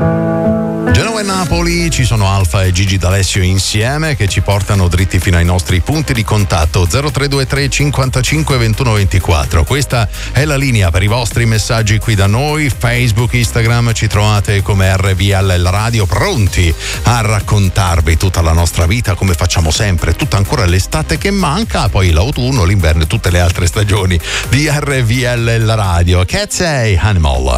Genova e Napoli, ci sono Alfa e Gigi D'Alessio insieme che ci portano dritti fino ai nostri punti di contatto 0323 55 21 24. Questa è la linea per i vostri messaggi qui da noi, Facebook, Instagram, ci trovate come RVL la radio, pronti a raccontarvi tutta la nostra vita come facciamo sempre, tutta ancora l'estate che manca, poi l'autunno, l'inverno e tutte le altre stagioni di RVL la radio. Cat Say Animal.